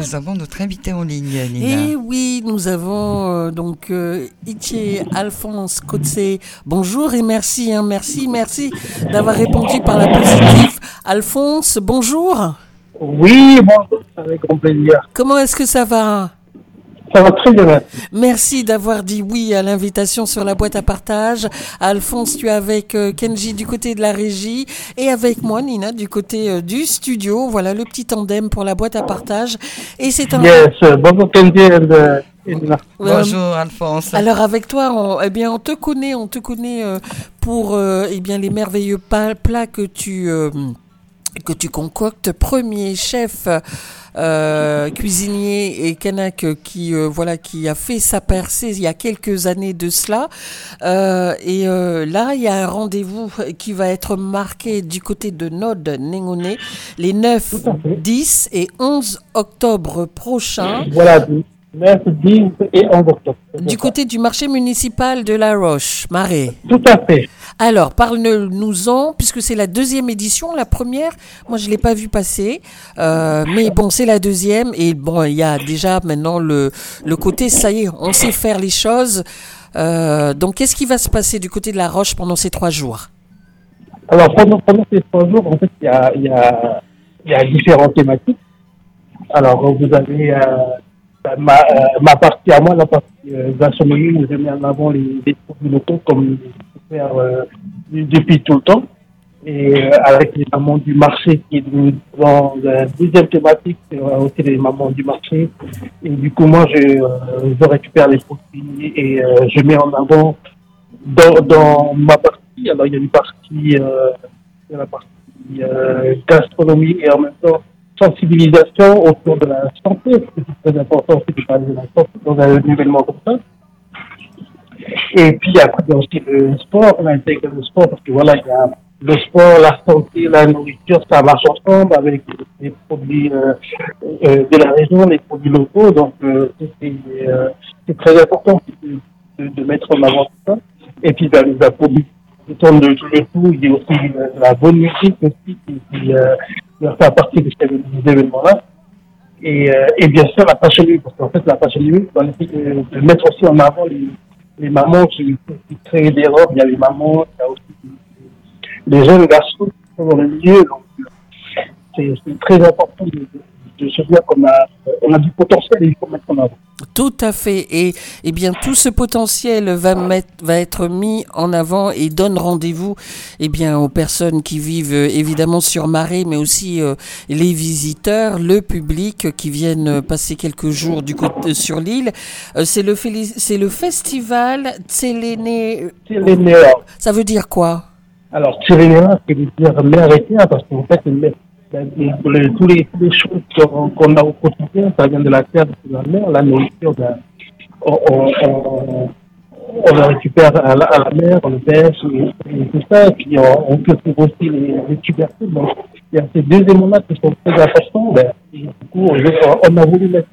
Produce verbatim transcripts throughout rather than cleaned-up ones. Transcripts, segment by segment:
nous avons notre invité en ligne, Nina. Et oui, nous avons euh, donc euh, Itier Alphonse Kotse. Bonjour et merci, hein, merci, merci d'avoir répondu par la positive. Alphonse, bonjour. Oui, bonjour, avec grand plaisir. Comment est-ce que ça va ? Ça va très bien. Merci d'avoir dit oui à l'invitation sur la boîte à partage. Alphonse, tu es avec euh, Kenji du côté de la régie et avec moi, Nina, du côté euh, du studio. Voilà le petit tandem pour la boîte à partage. Et c'est un... Yes, bonjour Kenji and, uh, Nina. Bonjour Alphonse. Alors avec toi, on, eh bien, on te connaît, on te connaît euh, pour euh, eh bien, les merveilleux pa- plats que tu... Euh, que tu concoctes, premier chef euh, cuisinier et kanak qui euh, voilà qui a fait sa percée il y a quelques années de cela euh, et euh, là il y a un rendez-vous qui va être marqué du côté de Nod Nengone les neuf, dix et onze octobre prochains. Voilà, neuf, dix et onze octobre. Du côté du marché municipal de La Roche-Marais. Tout à fait. Alors, parle-nous-en, puisque c'est la deuxième édition, la première, moi je ne l'ai pas vu passer, euh, mais bon, c'est la deuxième, et bon, il y a déjà maintenant le, le côté, ça y est, on sait faire les choses. Euh, donc, qu'est-ce qui va se passer du côté de La Roche pendant ces trois jours ? Alors, pendant, pendant ces trois jours, en fait, il y a, il y a, il y a différentes thématiques. Alors, vous avez euh, ma, euh, ma partie à moi, la partie euh, gastronomie, où je mets en avant les, les produits locaux, comme faire euh, depuis tout le temps, et euh, avec les mamans du marché qui est dans la deuxième thématique, c'est aussi les mamans du marché, et du coup moi je, euh, je récupère les produits et euh, je mets en avant dans, dans ma partie. Alors il y a une partie euh, il y a la partie euh, gastronomie et en même temps sensibilisation autour de la santé, parce que c'est très important aussi de parler de la santé dans un événement comme ça. Et puis après, il y a aussi le sport, on intègre le sport parce que voilà, il y a le sport, la santé, la nourriture, ça marche ensemble avec les produits euh, euh, de la région, les produits locaux. Donc, euh, c'est, euh, c'est très important de, de, de mettre en avant tout ça. Et puis, ben, la produit qui tourne de tout le tout, il y a aussi euh, la bonne musique aussi qui, qui euh, fait partie de ces événements-là. Et, euh, et bien sûr, la fashion week, parce qu'en fait, la fashion week, on essaie de, de mettre aussi en avant les les mamans qui, qui créent des robes, il y a les mamans, il y a aussi les jeunes garçons qui sont dans le milieu, donc c'est, c'est très important de, de, de se dire qu'on a, on a du potentiel et il faut mettre en avant. Tout à fait, et, et bien tout ce potentiel va, mettre, va être mis en avant et donne rendez-vous eh bien, aux personnes qui vivent euh, évidemment sur Marais, mais aussi euh, les visiteurs, le public qui viennent passer quelques jours du côté, sur l'île. Euh, c'est, le, c'est le festival Tseléné. Tselénéa. Ça veut dire quoi ? Alors Tselénéa, c'est dire mer et terre, parce qu'en fait, les, les, les, tous, les, tous les choses qu'on, qu'on a au quotidien, ça vient de la terre, de la mer, la nourriture, ben, on, on, on, on le récupère à la, à la mer, on le pêche et, et tout ça, et puis on, on cultive aussi les, les tubercules. Donc il y a ces deux éléments-là qui sont très importants, ben, et du coup on, on a voulu mettre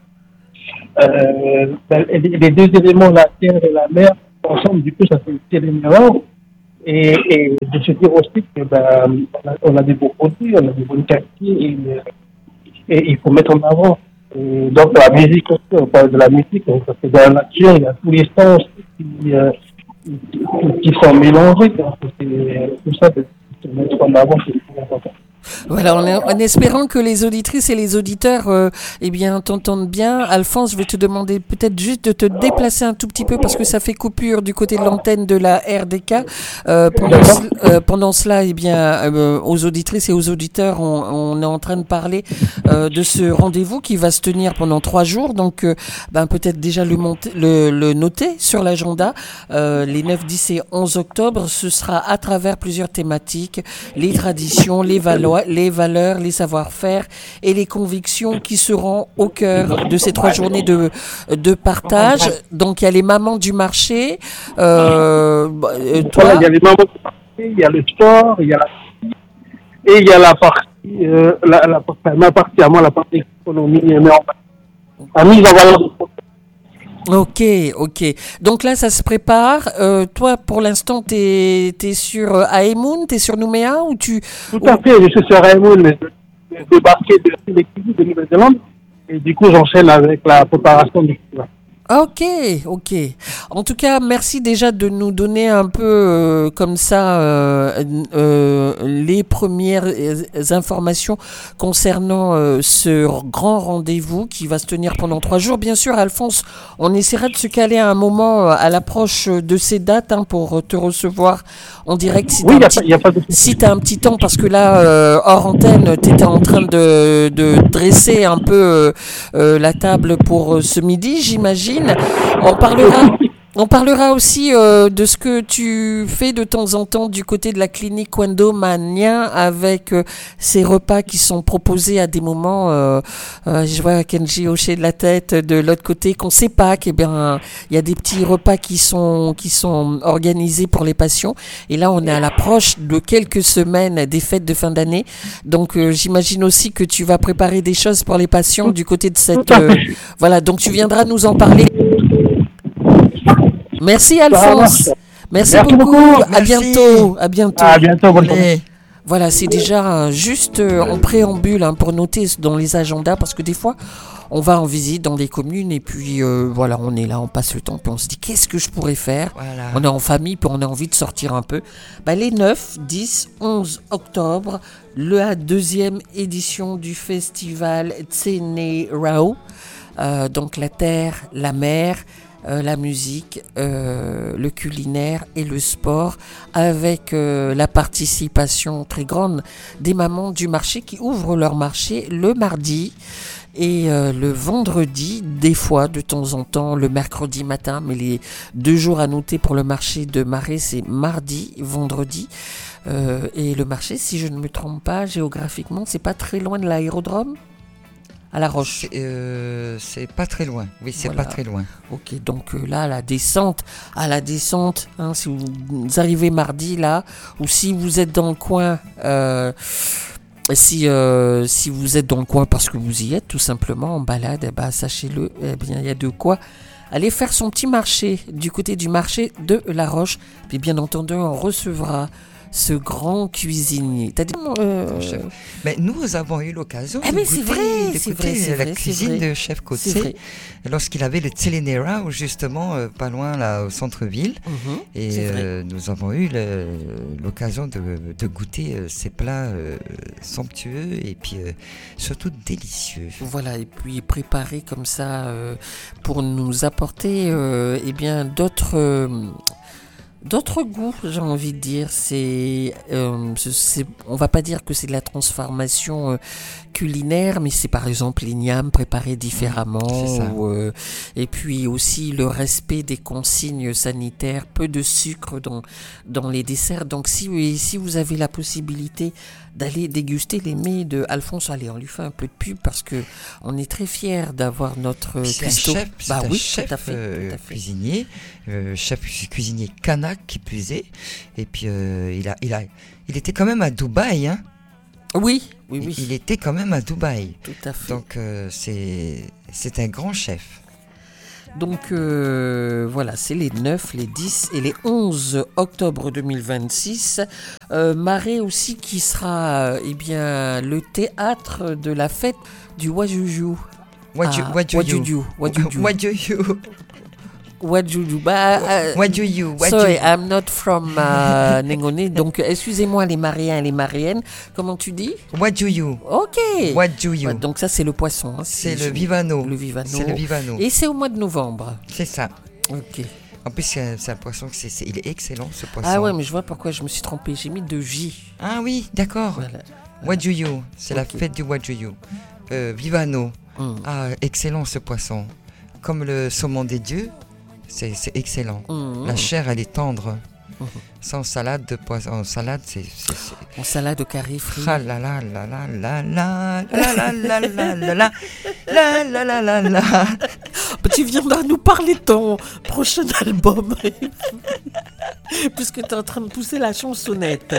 euh, ben, les, les deux éléments, la terre et la mer, ensemble, du coup ça fait Tselénéa. Et, et de se dire aussi que ben, on, a, on a des beaux produits, on a des bonnes qualités et, et il faut mettre en avant. Et donc la musique aussi, on parle de la musique, parce que dans la nature, il y a tous les sens qui, euh, qui, qui sont mélangés. Donc c'est tout ça de se mettre en avant, c'est très important. Voilà, en, en espérant que les auditrices et les auditeurs euh, eh bien, t'entendent bien. Alphonse, je vais te demander peut-être juste de te déplacer un tout petit peu parce que ça fait coupure du côté de l'antenne de la R D K. Euh, pendant, euh, pendant cela, eh bien, euh, aux auditrices et aux auditeurs, on, on est en train de parler euh, de ce rendez-vous qui va se tenir pendant trois jours. Donc, euh, ben, peut-être déjà le, monter, le, le noter sur l'agenda. Euh, les neuf, dix et onze octobre, ce sera à travers plusieurs thématiques, les traditions, les valeurs, les valeurs, les savoir-faire et les convictions qui seront au cœur de ces trois journées de, de partage. Donc, il y a les mamans du marché. Euh, toi, voilà, il y a les mamans du marché, il y a le sport, il y a la et il y a la partie, euh, la, la, la, ma partie à moi, la partie économie, mais en la mise en valeur de produits. Ok, ok. Donc là, ça se prépare. Euh, toi, pour l'instant, tu es sur Aemoun, tu es sur Nouméa ou tu... Tout à fait, je suis sur Aemoun, mais je suis débarqué de l'équipe de Nouvelle-Zélande. Et du coup, j'enchaîne avec la préparation du festival. Ok, ok. En tout cas, merci déjà de nous donner un peu euh, comme ça euh, euh, les premières informations concernant euh, ce grand rendez-vous qui va se tenir pendant trois jours. Bien sûr, Alphonse, on essaiera de se caler à un moment à l'approche de ces dates hein, pour te recevoir en direct. Si Oui, il t'as n'y a, un pas- y a pas de Si tu as un petit temps, parce que là, euh, hors antenne, tu étais en train de, de dresser un peu euh, euh, la table pour euh, ce midi, j'imagine. On parlera, on parlera aussi euh, de ce que tu fais de temps en temps du côté de la clinique Wendo Mania avec euh, ces repas qui sont proposés à des moments. Euh, euh, je vois Kenji hocher de la tête de l'autre côté qu'on sait pas qu'il y a des petits repas qui sont qui sont organisés pour les patients. Et là, on est à l'approche de quelques semaines des fêtes de fin d'année. Donc, euh, j'imagine aussi que tu vas préparer des choses pour les patients du côté de cette. Euh, voilà. Donc, tu viendras nous en parler. Merci Alphonse. Merci, Merci beaucoup. beaucoup. À Merci. bientôt. À bientôt. À bientôt, bonne journée. Allez. Voilà, c'est déjà euh, juste euh, en préambule hein, pour noter dans les agendas parce que des fois on va en visite dans des communes et puis euh, voilà, on est là, on passe le temps puis on se dit qu'est-ce que je pourrais faire. Voilà. On est en famille puis on a envie de sortir un peu. Bah, les neuf, dix, onze octobre, la deuxième édition du festival Tsene Rao. Euh, donc la terre, la mer, euh, la musique, euh, le culinaire et le sport, avec euh, la participation très grande des mamans du marché qui ouvrent leur marché le mardi et euh, le vendredi, des fois de temps en temps le mercredi matin, mais les deux jours à noter pour le marché de Marais, c'est mardi, vendredi. Euh, et le marché, si je ne me trompe pas, géographiquement, c'est pas très loin de l'aérodrome à La Roche. C'est, euh, c'est pas très loin. Oui, c'est Voilà. pas très loin. Ok, donc euh, là, la descente, à la descente, hein, si vous, vous arrivez mardi là, ou si vous êtes dans le coin, euh, si, euh, si vous êtes dans le coin parce que vous y êtes tout simplement en balade, eh ben, sachez-le, eh bien, il y a de quoi aller faire son petit marché du côté du marché de La Roche. Puis bien entendu, on recevra ce grand cuisinier. T'as dit, euh, Chef. Mais nous avons eu l'occasion Ah, de mais goûter, c'est vrai, de c'est goûter vrai, c'est la vrai, c'est cuisine vrai. de Chef C'est Coetzee vrai. lorsqu'il avait le Tsene Rao justement euh, pas loin là au centre-ville. Mhm, Et c'est vrai. euh, nous avons eu le- l'occasion de, de goûter euh, ces plats euh, somptueux et puis euh, surtout délicieux. Voilà, et puis préparer comme ça euh, pour nous apporter euh, eh bien d'autres euh, d'autres goûts, j'ai envie de dire. C'est, euh, c'est- c'est- on va pas dire que c'est de la transformation euh, culinaire, mais c'est par exemple l'igname préparé différemment. C'est ça. ou, euh, et puis aussi le respect des consignes sanitaires, peu de sucre dans, dans les desserts. Donc si, si vous avez la possibilité d'aller déguster les mets de Alphonse, allez, on lui fait un peu de pub parce que on est très fiers d'avoir notre C'est un cuistot. chef, c'est Bah un oui, chef tout à fait, euh, tout à fait. cuisinier, euh, chef cuisinier kanak qui plus est. Et puis euh, il a, il a, il était quand même à Dubaï, hein. Oui, oui, Il- oui, Il était quand même à Dubaï. tout à fait. Donc euh, c'est, c'est un grand chef. Donc euh, voilà, c'est les neuf, les dix et les onze octobre deux mille vingt-six. Euh, Marais aussi qui sera euh, eh bien, le théâtre de la fête du Wajuju. What do, Ah, what do you? Wajuju, Wajuju. What do you? Wajuju. Bah, euh, What do you? What sorry, do you? I'm not from uh, Nengone. Donc excusez-moi les Mariens et les Mariennes. Comment tu dis? What do you? Ok. What do you? Ouais, donc ça c'est le poisson. hein, C'est si le je- vivano. Le vivano. C'est le vivano. Et c'est au mois de novembre. C'est ça. Ok. En plus, c'est un, c'est un poisson, que c'est, c'est- il est excellent ce poisson. Ah ouais, mais je vois pourquoi je me suis trompé. J'ai mis de J. Ah oui, d'accord. Voilà. What do you? C'est Ok. la fête du what do you. Euh, vivano. Mm. Ah, excellent ce poisson. Comme le saumon des dieux, c'est, c'est excellent. Mm. La chair, elle est tendre. Mhm. Sans salade de poisson. En salade, c'est. c'est, c'est... En salade au carré frit. Ah là là là là là là là là là là là là là là là là là. Bah, tu viendras nous parler de ton prochain album. Puisque tu es en train de pousser la chansonnette.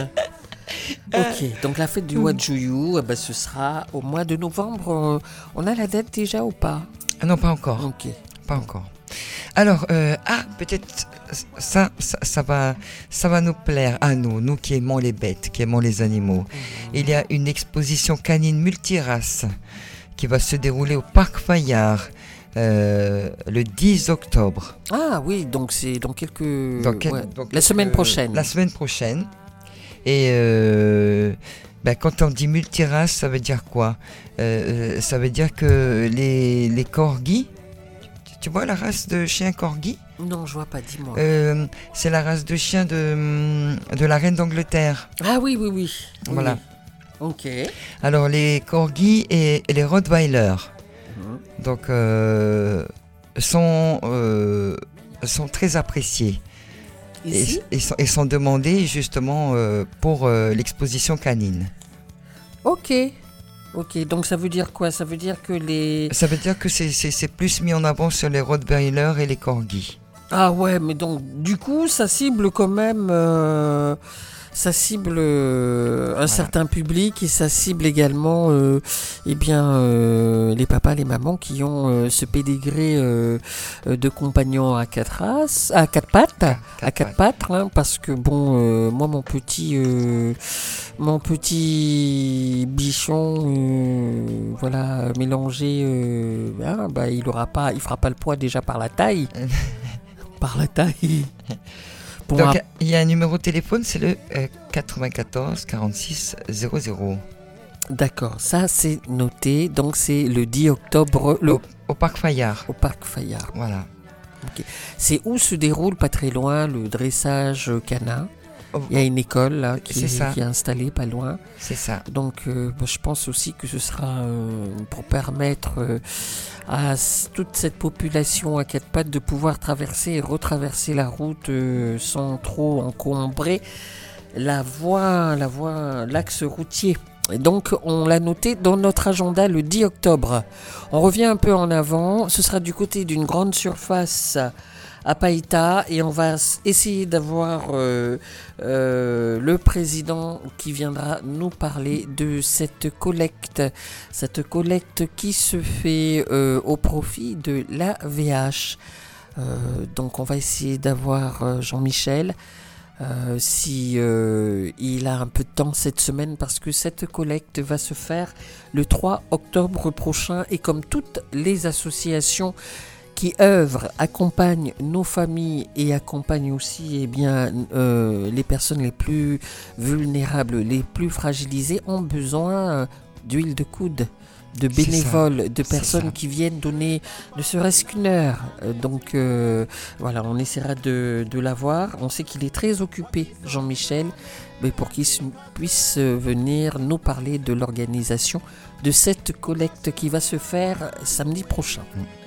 Ok, donc la fête du Wajuyu, eh ben, ce sera au mois de novembre. Euh, On a la date déjà ou pas? Ah non, pas encore. Ok. Pas encore. Alors, euh, ah, peut-être ça, ça, ça va, ça va nous plaire à nous, nous qui aimons les bêtes, qui aimons les animaux. Il y a une exposition canine multirace qui va se dérouler au Parc Fayard euh, le dix octobre. Ah oui, donc c'est dans quelques... Dans quel- ouais, dans la quelques- semaine prochaine. La semaine prochaine. Et euh, ben, quand on dit multirace, ça veut dire quoi? Euh, Ça veut dire que les, les corgis, tu, tu vois la race de chien corgi? Non, je vois pas, dis-moi. Euh, c'est la race de chien de, de la reine d'Angleterre. Ah oui, oui, oui. Voilà. Oui. Ok. Alors les corgis et, et les rottweilers Mhm. donc, euh, sont, euh, sont très appréciés Ici et, et sont, et sont demandés justement euh, pour euh, l'exposition canine. Ok. Ok, donc ça veut dire quoi? Ça veut dire que les... Ça veut dire que c'est, c'est, c'est plus mis en avant sur les rottweilers et les corgis. Ah ouais, mais donc du coup, ça cible quand même... euh, ça cible euh, un Voilà. certain public et ça cible également euh, eh bien, euh, les papas, les mamans qui ont euh, ce pédigré euh, euh, de compagnons à quatre races, à quatre pattes, à quatre pattes, hein, parce que bon, euh, moi mon petit, euh, mon petit bichon, euh, voilà, mélangé, euh, hein, bah, il aura pas, il fera pas le poids déjà par la taille, par la taille. Bon, Donc ap- il y a un numéro de téléphone, c'est le euh, quatre-vingt-quatorze quarante-six zéro zéro D'accord, ça c'est noté. Donc c'est le dix octobre le, au, au Parc Fayard. au Parc Fayard. Voilà. C'est où se déroule pas très loin le dressage canin. Oh, Il y a une école là qui, C'est ça. qui est installée pas loin. c'est ça. Donc euh, bah, je pense aussi que ce sera euh, pour permettre euh, à s- toute cette population à quatre pattes de pouvoir traverser et retraverser la route euh, sans trop encombrer la voie, la voie, l'axe routier. Et donc on l'a noté dans notre agenda le dix octobre. On revient un peu en avant. Ce sera du côté d'une grande surface à Païta et on va s- essayer d'avoir euh, euh, le président qui viendra nous parler de cette collecte, cette collecte qui se fait euh, au profit de l'A V H. Euh, donc on va essayer d'avoir euh, Jean-Michel euh, si euh, il a un peu de temps cette semaine parce que cette collecte va se faire le trois octobre prochain et comme toutes les associations qui œuvrent, accompagnent nos familles et accompagnent aussi eh bien, euh, les personnes les plus vulnérables, les plus fragilisées, ont besoin euh, d'huile de coude, de C'est bénévoles, de C'est personnes ça. qui viennent donner ne serait-ce qu'une heure. Euh, Donc euh, voilà, on essaiera de, de l'avoir. On sait qu'il est très occupé, Jean-Michel, mais pour qu'il se- puisse venir nous parler de l'organisation de cette collecte qui va se faire samedi prochain.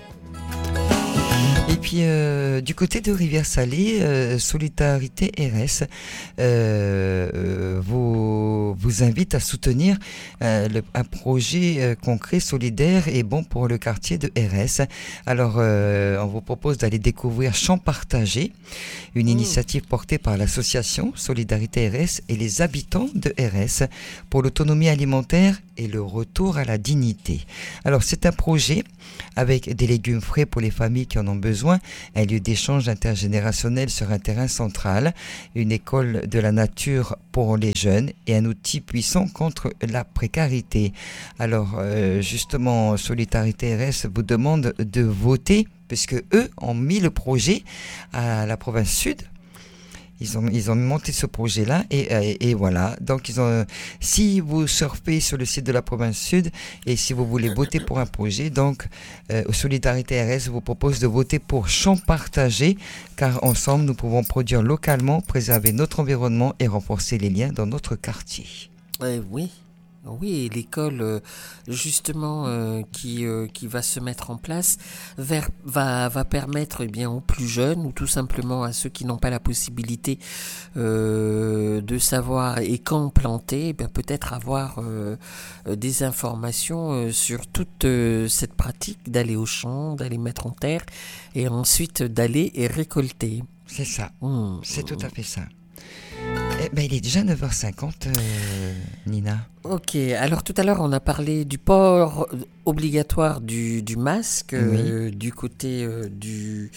Et puis euh, du côté de Rivière-Salée, euh, Solidarité R S euh, euh, vous, vous invite à soutenir euh, le- un projet euh, concret, solidaire et bon pour le quartier de R S. Alors euh, on vous propose d'aller découvrir Champs Partagés, une Mmh. initiative portée par l'association Solidarité R S et les habitants de R S pour l'autonomie alimentaire et le retour à la dignité. Alors c'est un projet avec des légumes frais pour les familles qui en ont besoin, un lieu d'échange intergénérationnel sur un terrain central, une école de la nature pour les jeunes et un outil puissant contre la précarité. Alors euh, justement, Solidarité R S vous demande de voter puisque eux ont mis le projet à la province sud. Ils ont, ils ont monté ce projet-là et, et, et voilà. Donc, ils ont, si vous surfez sur le site de la province sud et si vous voulez voter pour un projet, donc euh, Solidarité R S vous propose de voter pour Champs Partagés car ensemble, nous pouvons produire localement, préserver notre environnement et renforcer les liens dans notre quartier. Eh oui, oui, et l'école euh, justement euh, qui, euh, qui va se mettre en place vers- va, va permettre eh bien, aux plus jeunes ou tout simplement à ceux qui n'ont pas la possibilité euh, de savoir et quand planter, eh bien, peut-être avoir euh, euh, des informations euh, sur toute euh, cette pratique d'aller au champ, d'aller mettre en terre et ensuite d'aller et récolter. C'est ça, Mmh. c'est tout à fait ça. Eh ben, il est déjà neuf heures cinquante, euh, Nina. Ok, alors tout à l'heure on a parlé du port obligatoire du, du masque Oui. euh, du côté euh, du,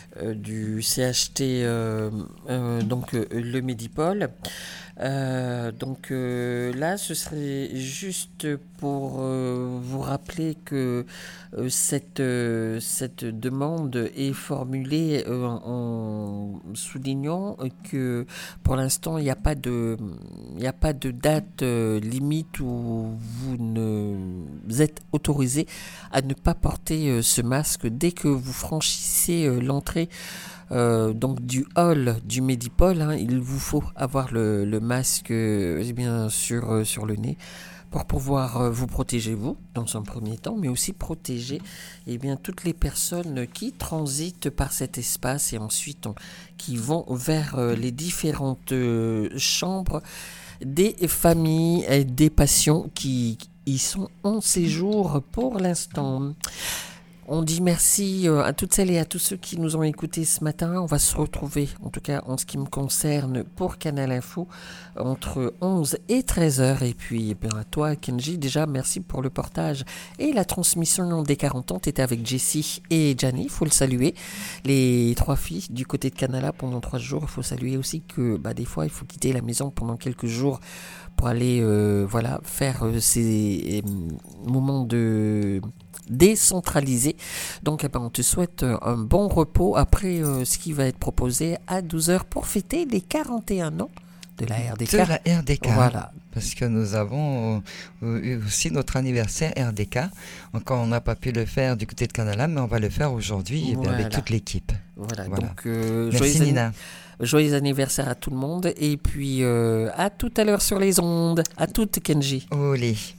euh, du C H T, euh, euh, donc euh, le Medipôle. Euh, donc euh, là, ce serait juste pour euh, vous rappeler que euh, cette, euh, cette demande est formulée euh, en soulignant que pour l'instant, il n'y a pas de, il n'y a pas de date euh, limite où vous ne vous êtes autorisé à ne pas porter euh, ce masque dès que vous franchissez euh, l'entrée Euh, donc du hall du Medipôle, hein. Il vous faut avoir le, le masque euh, eh bien, sur, euh, sur le nez pour pouvoir euh, vous protéger vous dans un premier temps, mais aussi protéger eh bien, toutes les personnes qui transitent par cet espace et ensuite on, qui vont vers euh, les différentes euh, chambres des familles et des patients qui y sont en séjour pour l'instant. On dit merci à toutes celles et à tous ceux qui nous ont écoutés ce matin. On va se retrouver, en tout cas en ce qui me concerne, pour Canal Info, entre onze et treize heures. Et puis, eh bien, à toi, Kenji, déjà, merci pour le portage et la transmission des quarante ans. Tu étais avec Jessie et Gianni, il faut le saluer. Les trois filles du côté de Canala pendant trois jours. Il faut saluer aussi que bah, des fois, il faut quitter la maison pendant quelques jours pour aller euh, voilà, faire euh, ces euh, moments de... décentralisé. Donc eh ben, on te souhaite un bon repos après euh, ce qui va être proposé à douze heures pour fêter les quarante et un ans de la R D K. De la R D K. Voilà. Parce que nous avons euh, eu aussi notre anniversaire R D K. Encore on n'a pas pu le faire du côté de Canala, mais on va le faire aujourd'hui Voilà. avec toute l'équipe. Voilà. Voilà. Donc euh, Merci joyeux Nina. An- joyeux anniversaire à tout le monde et puis euh, à tout à l'heure sur les ondes. À toutes Kenji. Olé.